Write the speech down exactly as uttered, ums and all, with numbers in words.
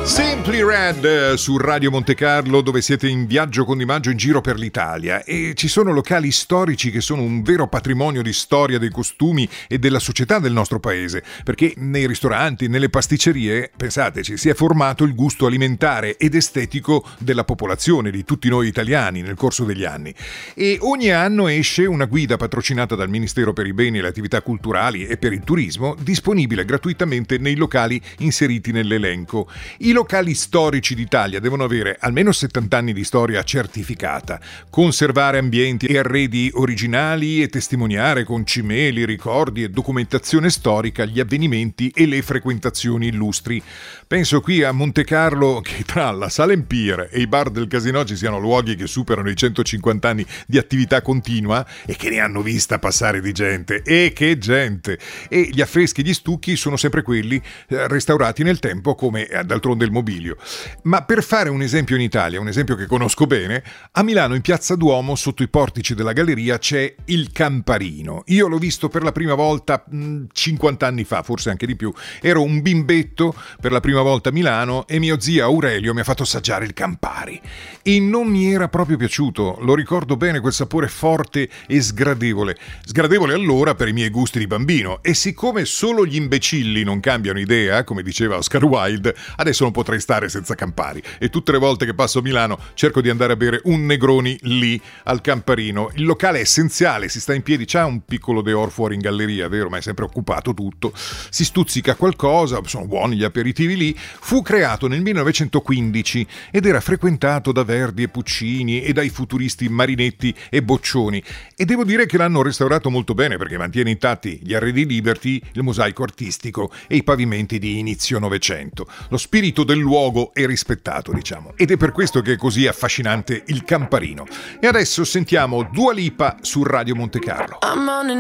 Simply Red su Radio Monte Carlo, dove siete in viaggio con Di Maggio in giro per l'Italia, e ci sono locali storici che sono un vero patrimonio di storia dei costumi e della società del nostro paese, perché nei ristoranti, nelle pasticcerie, pensateci, si è formato il gusto alimentare ed estetico della popolazione, di tutti noi italiani nel corso degli anni, e ogni anno esce una guida patrocinata dal Ministero per i beni e le attività culturali e per il turismo, disponibile gratuitamente nei locali inseriti nell'elenco. I locali storici d'Italia devono avere almeno settanta anni di storia certificata, conservare ambienti e arredi originali e testimoniare con cimeli, ricordi e documentazione storica gli avvenimenti e le frequentazioni illustri. Penso qui a Monte Carlo che tra la Sala Empire e i bar del Casinò ci siano luoghi che superano i centocinquanta anni di attività continua e che ne hanno vista passare di gente. E che gente! E gli affreschi e gli stucchi sono sempre quelli, eh, restaurati nel tempo come eh, d'altronde il mobilio. Ma per fare un esempio in Italia, un esempio che conosco bene, a Milano in Piazza Duomo, sotto i portici della galleria, c'è il Camparino. Io l'ho visto per la prima volta mh, cinquanta anni fa, forse anche di più. Ero un bimbetto per la prima volta a Milano e mio zio Aurelio mi ha fatto assaggiare il Campari. E non mi era proprio piaciuto, lo ricordo bene, quel sapore forte e sgradevole. Sgradevole allora per i miei gusti di bambino, e siccome solo gli imbecilli non cambiano idea, come diceva Oscar Wilde, adesso non potrei stare senza Campari, e tutte le volte che passo a Milano cerco di andare a bere un Negroni lì al Camparino. Il locale è essenziale, si sta in piedi, c'ha un piccolo dehors fuori in galleria, vero, ma è sempre occupato tutto, si stuzzica qualcosa, sono buoni gli aperitivi lì. Fu creato nel millenovecentoquindici ed era frequentato da Verdi e Puccini e dai futuristi Marinetti e Boccioni, e devo dire che l'hanno restaurato molto bene, perché mantiene intatti gli arredi Liberty, il mosaico artistico e i pavimenti di inizio Novecento. Lo spirito del luogo è rispettato, diciamo, ed è per questo che è così affascinante il Camparino. E adesso sentiamo Dua Lipa su Radio Monte Carlo.